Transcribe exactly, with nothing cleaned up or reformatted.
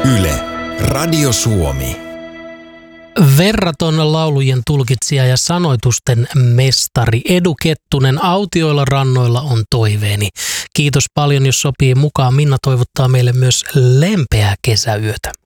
Yle, Radio Suomi. Verraton laulujen tulkitsija ja sanoitusten mestari Edu Kettunen autioilla rannoilla on toiveeni. Kiitos paljon, jos sopii mukaan. Minna toivottaa meille myös lempeää kesäyötä.